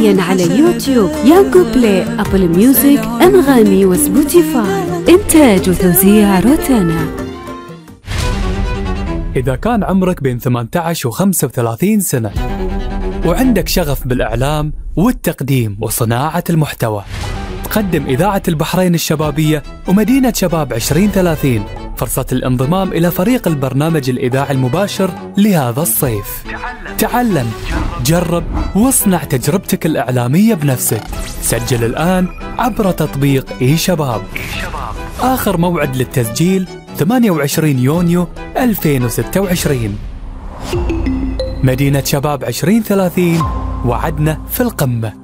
حصريا على يوتيوب، يانجو بلاي، أبل ميوزك، أنغامي وسبوتيفاي. إنتاج وتوزيع روتانا. إذا كان عمرك بين 18 و 35 سنة وعندك شغف بالإعلام والتقديم وصناعة المحتوى، تقدم إذاعة البحرين الشبابية ومدينة شباب 2030 فرصة الانضمام إلى فريق البرنامج الإذاعي المباشر لهذا الصيف. تعلم، جرب، واصنع تجربتك الإعلامية بنفسك. سجل الآن عبر تطبيق إي شباب. آخر موعد للتسجيل 28 يونيو 2026. مدينة شباب 2030، وعدنا في القمة.